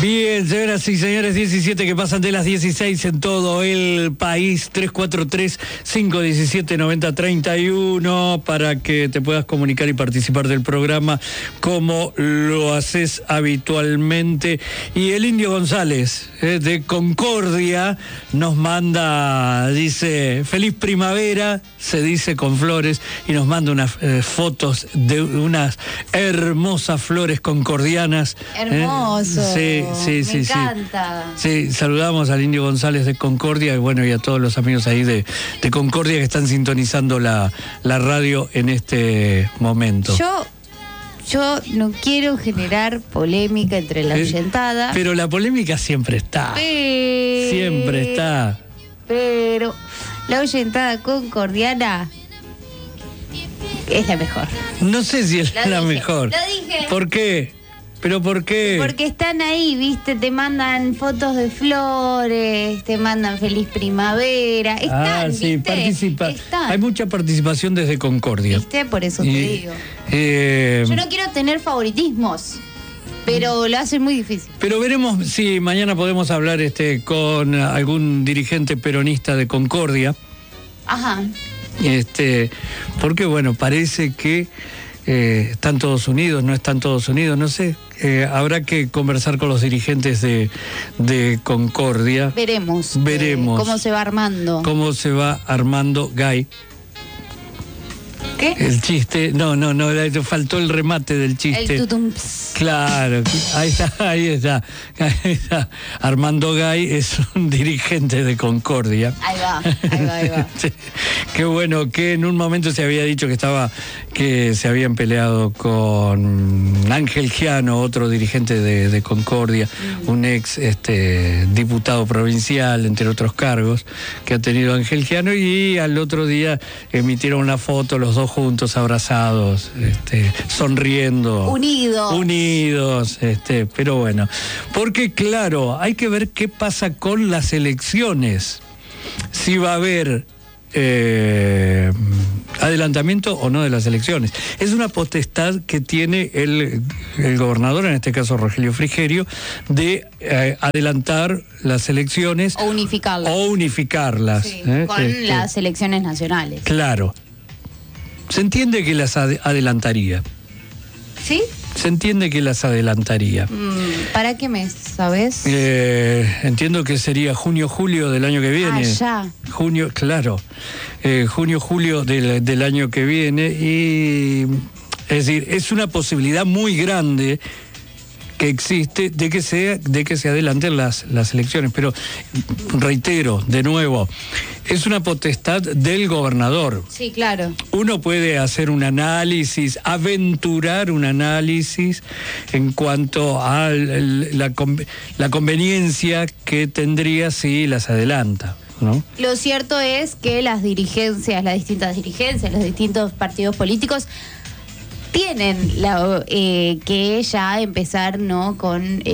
Bien, señoras y señores, 17 que pasan de las 16 en todo el país, 343-517-9031, para que te puedas comunicar y participar del programa como lo haces habitualmente. Y el Indio González, de Concordia, nos manda, dice, feliz primavera, se dice con flores, y nos manda unas fotos de unas hermosas flores concordianas. Hermoso. Sí. Me encanta. Sí, saludamos al Indio González de Concordia y bueno, y a todos los amigos ahí de Concordia que están sintonizando la radio en este momento. Yo no quiero generar polémica entre la oyentada. Pero la polémica siempre está. Siempre está. Pero la oyentada concordiana es la mejor. No sé si es la mejor. Lo dije. ¿Por qué? ¿Pero por qué? Porque están ahí, ¿viste? Te mandan fotos de flores, te mandan feliz primavera. Están, sí, ¿viste? participa. Están. Hay mucha participación desde Concordia. ¿Viste? Por eso te digo. Yo no quiero tener favoritismos, pero lo hacen muy difícil. Pero veremos si mañana podemos hablar con algún dirigente peronista de Concordia. Ajá. Porque bueno, parece que están todos unidos, no están todos unidos, no sé. Habrá que conversar con los dirigentes de Concordia. Veremos cómo se va armando. Cómo se va armando Gay. ¿Qué? El chiste, no, faltó el remate del chiste. El tutums. Claro, ahí está. Armando Gay es un dirigente de Concordia. Ahí va. Sí. Qué bueno que en un momento se había dicho que se habían peleado con Ángel Giano, otro dirigente de Concordia, un ex diputado provincial, entre otros cargos, que ha tenido Ángel Giano, y al otro día emitieron una foto, los dos juntos, abrazados, sonriendo. Unidos, pero bueno. Porque claro, hay que ver qué pasa con las elecciones. Si va a haber adelantamiento o no de las elecciones. Es una potestad que tiene el gobernador, en este caso Rogelio Frigerio, de adelantar las elecciones o unificarlas. Sí, con las elecciones nacionales. Claro. Se entiende que las adelantaría. ¿Sí? Se entiende que las adelantaría. ¿Para qué mes, sabes? Entiendo que sería junio-julio del año que viene. Ya. Junio, claro. Junio-julio del año que viene. Y es decir, es una posibilidad muy grande que existe de que se adelanten las elecciones. Pero reitero, de nuevo, es una potestad del gobernador. Sí, claro. Uno puede hacer un análisis, aventurar un análisis en cuanto a la conveniencia que tendría si las adelanta, ¿no? Lo cierto es que las distintas dirigencias, los distintos partidos políticos tienen que ya empezar, ¿no?, con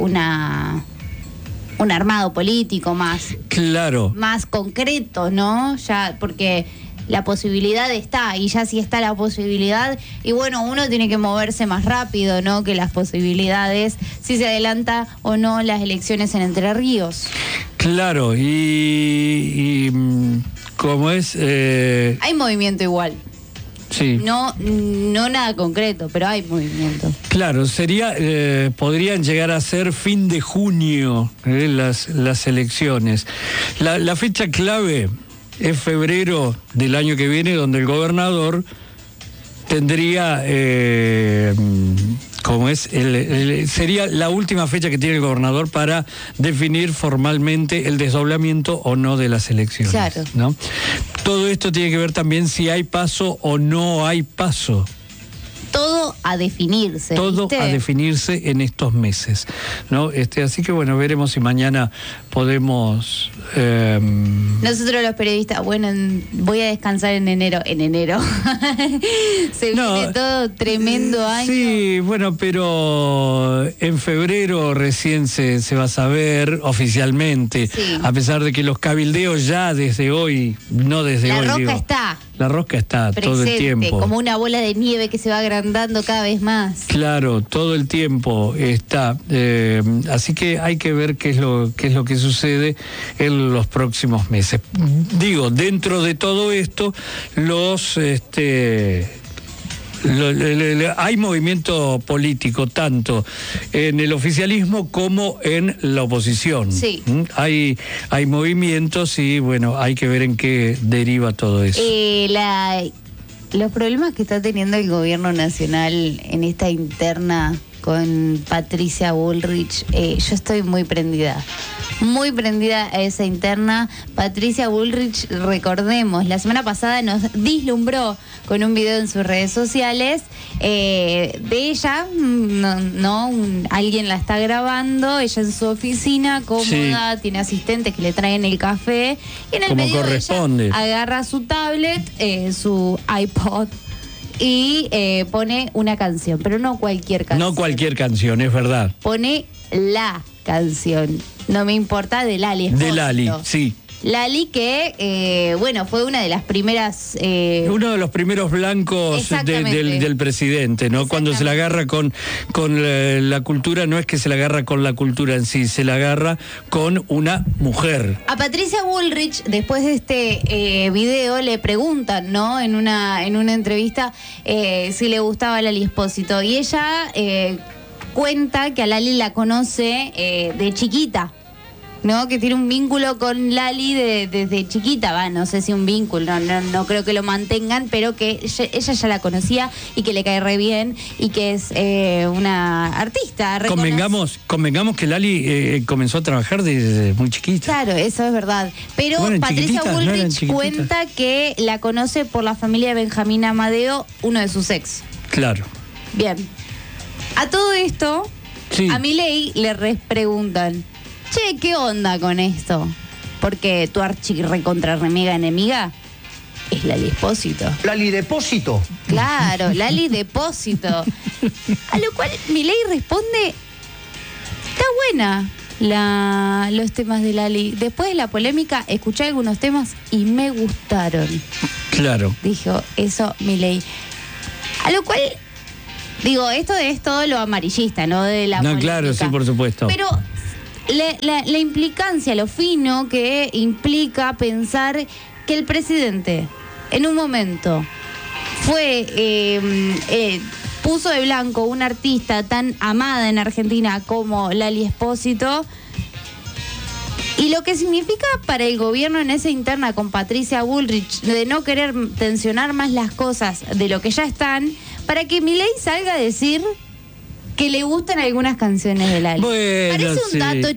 un armado político más concreto, ¿no? Ya, porque la posibilidad está, y ya si está la posibilidad, y bueno, uno tiene que moverse más rápido, ¿no?, que las posibilidades, si se adelanta o no las elecciones en Entre Ríos. Claro, y ¿cómo es? Hay movimiento igual. Sí. No nada concreto, pero hay movimiento. Claro, podrían llegar a ser fin de junio las elecciones. La fecha clave es febrero del año que viene, donde el gobernador tendría, sería la última fecha que tiene el gobernador para definir formalmente el desdoblamiento o no de las elecciones. Claro. ¿No? Todo esto tiene que ver también si hay paso o no hay paso. Todo a definirse. Todo ¿viste? a definirse en estos meses, ¿no? Así que bueno, veremos si mañana podemos. Nosotros los periodistas, voy a descansar en enero. Se viene todo tremendo año. Sí, bueno, pero en febrero recién se va a saber oficialmente, sí. A pesar de que los cabildeos ya desde hoy, no desde hoy. La roca está. La rosca está presente, todo el tiempo. Como una bola de nieve que se va agrandando cada vez más. Claro, todo el tiempo está. Así que hay que ver qué es lo que sucede en los próximos meses. Digo, dentro de todo esto, hay movimiento político tanto en el oficialismo como en la oposición. Sí. Hay movimientos y bueno, hay que ver en qué deriva todo eso. Los problemas que está teniendo el gobierno nacional en esta interna con Patricia Bullrich, yo estoy muy prendida a esa interna. Patricia Bullrich, recordemos, la semana pasada nos deslumbró con un video en sus redes sociales de ella, alguien la está grabando, ella en su oficina, cómoda, tiene asistentes que le traen el café, y en el como medio corresponde, ella agarra su tablet, su iPod, y pone una canción, pero no cualquier canción. No cualquier canción, es verdad. Pone la canción, no me importa, de Lali Espósito. De Lali, sí. Lali que, fue una de las primeras... uno de los primeros blancos del presidente, ¿no? Cuando se la agarra con la cultura, no es que se la agarra con la cultura en sí, se la agarra con una mujer. A Patricia Bullrich, después de este video, le preguntan, ¿no? En una entrevista, si le gustaba Lali Espósito. Y ella cuenta que a Lali la conoce de chiquita, ¿no? Que tiene un vínculo con Lali desde chiquita, no sé si un vínculo, no creo que lo mantengan, pero que ella ya la conocía y que le cae re bien y que es una artista. Convengamos que Lali comenzó a trabajar desde muy chiquita. Claro, eso es verdad. Pero Patricia Bullrich cuenta que la conoce por la familia de Benjamín Amadeo, uno de sus ex. Claro. Bien. A todo esto, sí, a Milei le preguntan: che, ¿qué onda con esto? Porque tu recontra remega enemiga es Lali Espósito. Lali Depósito. Claro, Lali Depósito. A lo cual Milei responde: está buena los temas de Lali. Después de la polémica, escuché algunos temas y me gustaron. Claro. Dijo eso Milei. A lo cual, digo, esto es todo lo amarillista, ¿no? De la polémica. Claro, sí, por supuesto. Pero la implicancia, lo fino que implica pensar que el presidente en un momento puso de blanco una artista tan amada en Argentina como Lali Espósito, y lo que significa para el gobierno en esa interna con Patricia Bullrich de no querer tensionar más las cosas de lo que ya están, para que Milei salga a decir que le gustan algunas canciones de Lali. Bueno, parece un dato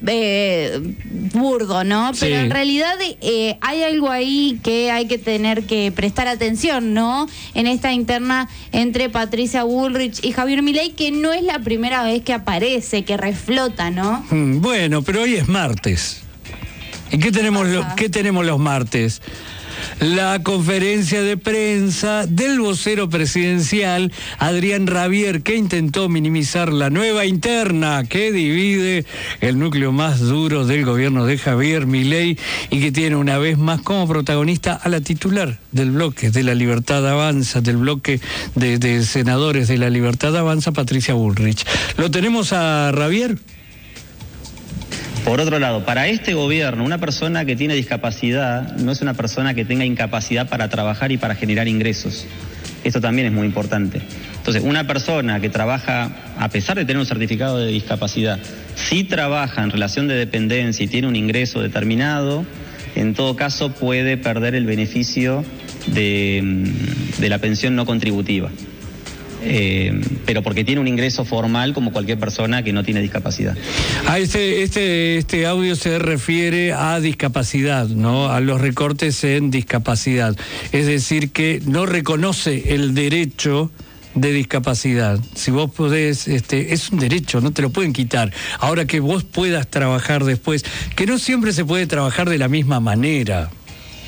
burdo, ¿no? Pero en realidad hay algo ahí que hay que tener que prestar atención, ¿no? En esta interna entre Patricia Bullrich y Javier Milei, que no es la primera vez que aparece, que reflota, ¿no? Bueno, pero hoy es martes. ¿Y qué tenemos los martes? La conferencia de prensa del vocero presidencial, Adrián Rabier, que intentó minimizar la nueva interna que divide el núcleo más duro del gobierno de Javier Milei y que tiene una vez más como protagonista a la titular del bloque de La Libertad Avanza, del bloque de senadores de La Libertad Avanza, Patricia Bullrich. ¿Lo tenemos a Rabier? Por otro lado, para este gobierno, una persona que tiene discapacidad no es una persona que tenga incapacidad para trabajar y para generar ingresos. Esto también es muy importante. Entonces, una persona que trabaja, a pesar de tener un certificado de discapacidad, si trabaja en relación de dependencia y tiene un ingreso determinado, en todo caso puede perder el beneficio de la pensión no contributiva. Pero porque tiene un ingreso formal como cualquier persona que no tiene discapacidad. Este audio se refiere a discapacidad, ¿no? A los recortes en discapacidad. Es decir, que no reconoce el derecho de discapacidad. Si vos podés, es un derecho, no te lo pueden quitar. Ahora que vos puedas trabajar después, que no siempre se puede trabajar de la misma manera.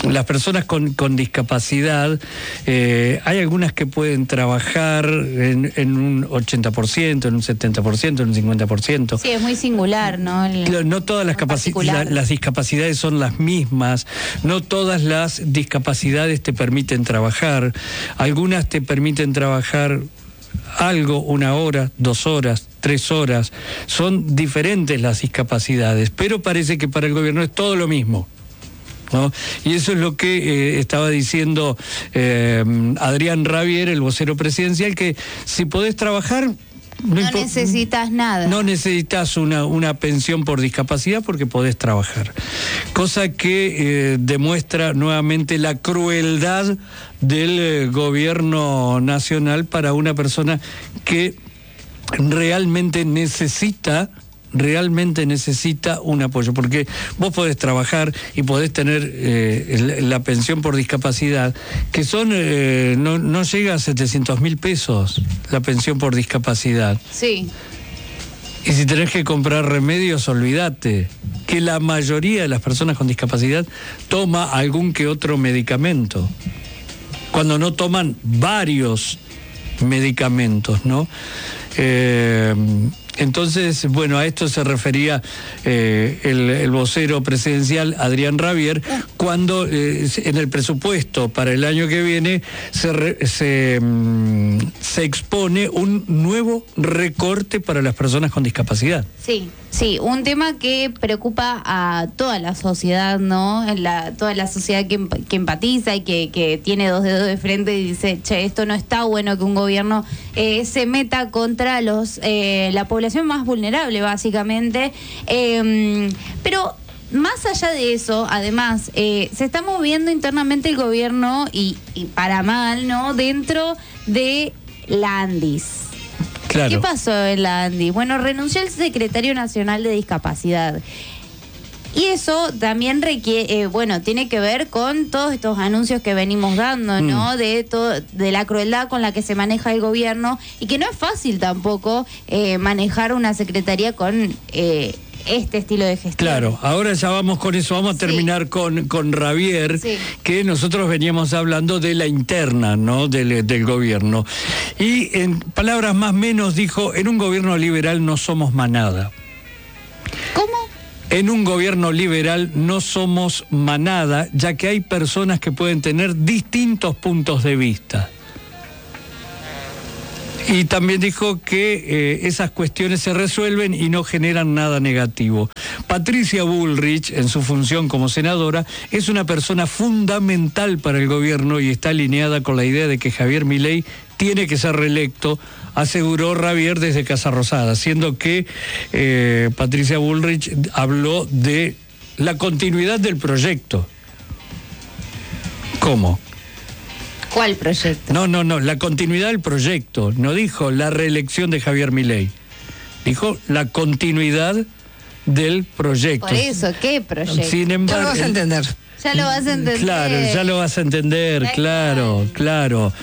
las personas con discapacidad, hay algunas que pueden trabajar en un 80%, en un 70%, en un 50%. Sí, es muy singular, ¿no? No todas las discapacidades son las mismas, no todas las discapacidades te permiten trabajar, algunas te permiten trabajar algo, 1 hora, 2 horas, 3 horas, son diferentes las discapacidades, pero parece que para el gobierno es todo lo mismo, ¿no? Y eso es lo que estaba diciendo Adrián Rabier, el vocero presidencial, que si podés trabajar... No necesitas nada. No necesitas una pensión por discapacidad porque podés trabajar. Cosa que demuestra nuevamente la crueldad del gobierno nacional para una persona que realmente necesita un apoyo, porque vos podés trabajar y podés tener la pensión por discapacidad, que son no llega a 700.000 pesos la pensión por discapacidad. Sí. Y si tenés que comprar remedios, olvídate, que la mayoría de las personas con discapacidad toma algún que otro medicamento, cuando no toman varios medicamentos, ¿no? Entonces, bueno, a esto se refería el vocero presidencial Adrián Rabier cuando en el presupuesto para el año que viene se expone un nuevo recorte para las personas con discapacidad. Sí, un tema que preocupa a toda la sociedad, ¿no? Toda la sociedad que empatiza y que tiene 2 dedos de frente y dice, che, esto no está bueno que un gobierno se meta contra la población más vulnerable, básicamente. Pero más allá de eso, además, se está moviendo internamente el gobierno y para mal, ¿no? Dentro de la ANDIS. Claro. ¿Qué pasó en la ANDIS? Bueno, renunció el secretario nacional de discapacidad. Y eso también tiene que ver con todos estos anuncios que venimos dando, ¿no? De la crueldad con la que se maneja el gobierno y que no es fácil tampoco manejar una secretaría con este estilo de gestión. Claro, ahora ya vamos con eso, vamos a terminar con Rabier, que nosotros veníamos hablando de la interna, ¿no? del gobierno. Y en palabras más o menos dijo, en un gobierno liberal no somos manada. ¿Cómo? En un gobierno liberal no somos manada, ya que hay personas que pueden tener distintos puntos de vista. Y también dijo que esas cuestiones se resuelven y no generan nada negativo. Patricia Bullrich, en su función como senadora, es una persona fundamental para el gobierno y está alineada con la idea de que Javier Milei tiene que ser reelecto, aseguró Rabier desde Casa Rosada, siendo que Patricia Bullrich habló de la continuidad del proyecto. ¿Cómo? ¿Cuál proyecto? No, la continuidad del proyecto. No dijo la reelección de Javier Milei. Dijo la continuidad del proyecto. Por eso, ¿qué proyecto? Sin embargo, ya lo vas a entender. Ya lo vas a entender. Claro, ya lo vas a entender, claro.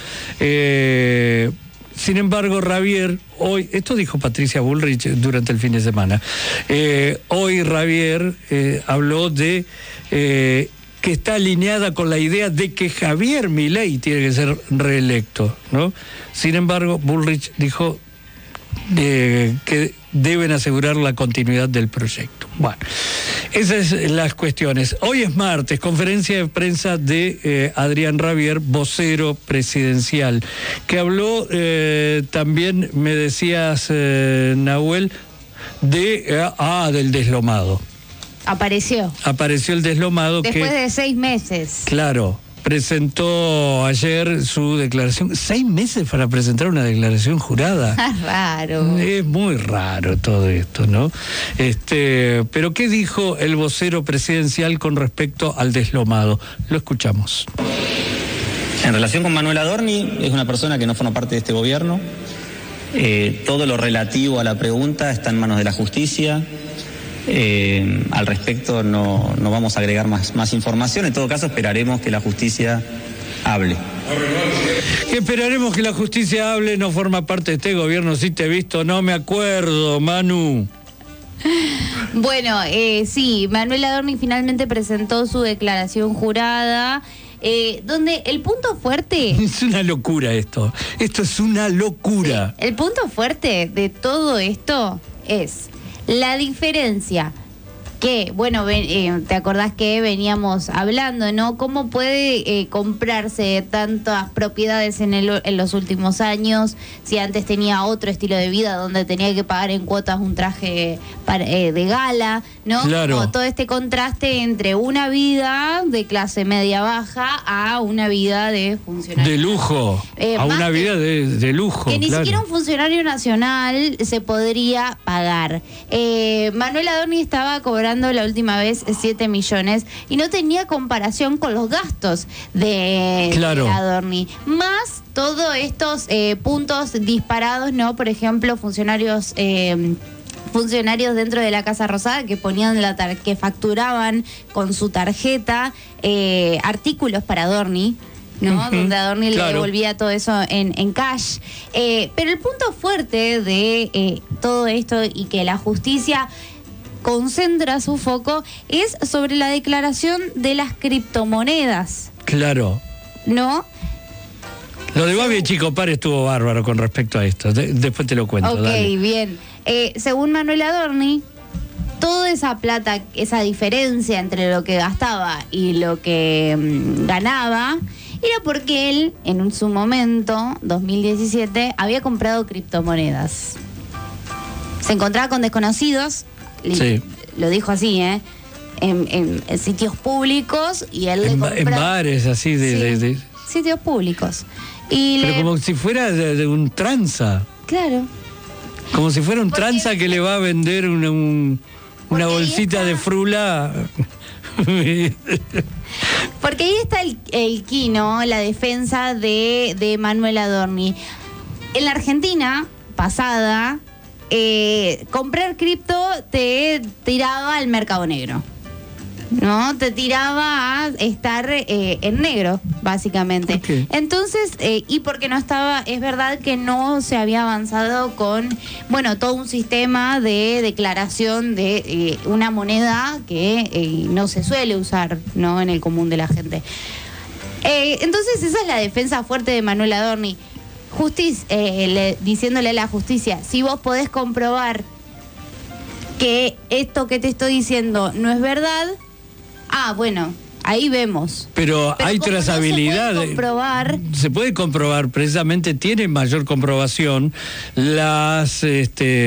Sin embargo, Rabier, hoy, esto dijo Patricia Bullrich durante el fin de semana, hoy Rabier habló de... que está alineada con la idea de que Javier Milei tiene que ser reelecto, ¿no? Sin embargo, Bullrich dijo que deben asegurar la continuidad del proyecto. Bueno, esas son las cuestiones. Hoy es martes, conferencia de prensa de Adrián Rabier, vocero presidencial, que habló también, me decías, Nahuel, del deslomado. Apareció el deslomado. Después de 6 meses. Claro, presentó ayer su declaración. 6 meses para presentar una declaración jurada. Raro. Es muy raro todo esto, ¿no? Pero ¿qué dijo el vocero presidencial con respecto al deslomado? Lo escuchamos. En relación con Manuel Adorni, es una persona que no forma parte de este gobierno. Todo lo relativo a la pregunta está en manos de la justicia. Al respecto no vamos a agregar más información. En todo caso, esperaremos que la justicia hable. Esperaremos que la justicia hable. No forma parte de este gobierno. Si te he visto, no me acuerdo, Manu. Bueno, sí, Manuel Adorni finalmente presentó su declaración jurada, donde el punto fuerte... Es una locura esto es una locura. Sí, el punto fuerte de todo esto es la diferencia que, bueno, te acordás que veníamos hablando, ¿no? ¿Cómo puede comprarse tantas propiedades en los últimos años si antes tenía otro estilo de vida donde tenía que pagar en cuotas un traje de gala, ¿no? Claro. Como todo este contraste entre una vida de clase media-baja a una vida de funcionario. De lujo, a una vida de lujo. Que ni siquiera un funcionario nacional se podría pagar. Manuel Adorni estaba cobrando la última vez 7 millones y no tenía comparación con los gastos de Adorni. Más todos estos puntos disparados, ¿no? Por ejemplo, funcionarios dentro de la Casa Rosada que ponían que facturaban con su tarjeta artículos para Adorni, ¿no? Donde Adorni le devolvía todo eso en cash. Pero el punto fuerte de todo esto y que la justicia concentra su foco es sobre la declaración de las criptomonedas. Claro. ¿No? Lo de Babi Chicopar estuvo bárbaro con respecto a esto. Después te lo cuento. Ok, dale. Bien. Según Manuel Adorni, toda esa plata, esa diferencia entre lo que gastaba y lo que ganaba, era porque él, en su momento, 2017, había comprado criptomonedas. Se encontraba con desconocidos. Sí. Lo dijo así, en sitios públicos y él en bares así de sitios públicos. Pero como si fuera de un tranza. Claro. Como si fuera un tranza que le va a vender una bolsita de frula. Porque ahí está el quino, la defensa de Manuel Adorni. En la Argentina pasada, comprar cripto te tiraba al mercado negro, ¿no? Te tiraba a estar en negro, básicamente. Okay. Entonces, y porque no estaba, es verdad que no se había avanzado con, bueno, todo un sistema de declaración de una moneda que no se suele usar, ¿no? En el común de la gente. Entonces, esa es la defensa fuerte de Manuel Adorni. Diciéndole a la justicia, si vos podés comprobar que esto que te estoy diciendo no es verdad, bueno, ahí vemos. Pero hay trazabilidad. Se puede comprobar, precisamente tiene mayor comprobación las